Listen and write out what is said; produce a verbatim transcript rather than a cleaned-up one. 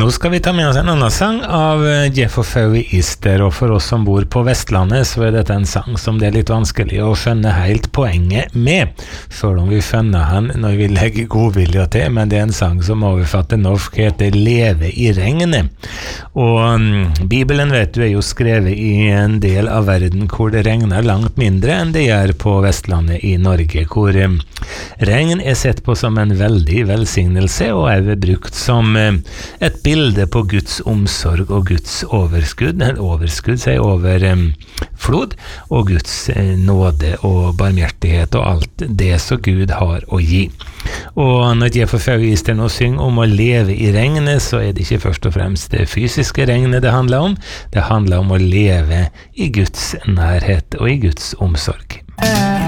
Nå skal vi ta med oss en annen sang av Jeff og Ferry Easter, og for oss som bor på Vestlandet så er dette en sang som det er litt vanskelig å skjønne helt poenget med, selv om vi skjønner han når vi legger godvilja til, men det er en sang som overfatter norsk heter Leve i regnet. Og um, Bibelen vet du er jo skrevet i en del av verden hvor det regner langt mindre enn det gjør på Vestlandet i Norge, hvor um, regn er sett på som en veldig velsignelse og er brukt som um, et bilde på Guds omsorg og Guds overskudd, overskudd sier over um, flod, og Guds uh, nåde og barmhjertighet og alt det som Gud har å gi. Og når Jeff og Ferry Easter nå synger om å leve i regnet, så er det ikke først og fremst det fysiske regnet det handler om, det handler om å leve i Guds nærhet og i Guds omsorg.